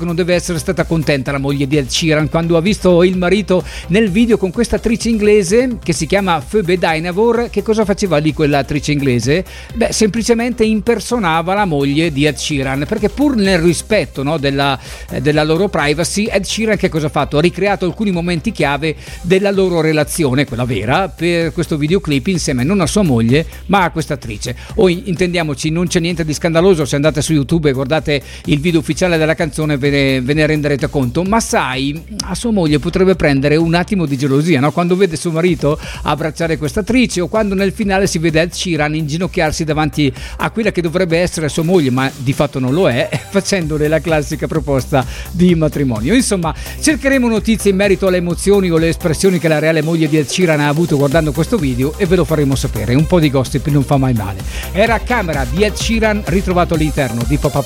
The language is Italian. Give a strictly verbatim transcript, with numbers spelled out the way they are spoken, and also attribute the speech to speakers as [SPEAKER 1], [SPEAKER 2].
[SPEAKER 1] che non deve essere stata contenta la moglie di Ed Sheeran quando ha visto il marito nel video con questa attrice inglese che si chiama Phoebe Dynevor. Che cosa faceva lì quell'attrice inglese? Beh, semplicemente impersonava la moglie di Ed Sheeran, perché pur nel rispetto, no, della, eh, della loro privacy, Ed Sheeran che cosa ha fatto? Ha ricreato alcuni momenti chiave della loro relazione, quella vera, per questo videoclip insieme non a sua moglie ma a questa attrice. O intendiamoci, non c'è niente di scandaloso, se andate su YouTube e guardate il video ufficiale della canzone ve ne, ve ne renderete conto, ma sai, a sua moglie potrebbe prendere un attimo di gelosia, no? Quando vede suo marito abbracciare questa attrice, o quando nel finale si vede Ed Sheeran inginocchiarsi davanti a quella che dovrebbe essere sua moglie ma di fatto non lo è, facendole la classica proposta di matrimonio. Insomma, cercheremo notizie in merito alle emozioni o le espressioni che la reale moglie di Ed Sheeran ha avuto guardando questo video e ve lo faremo sapere. Un po' di gossip non fa mai male. Era Camera di Ed Sheeran, ritrovato all'interno di Pop Up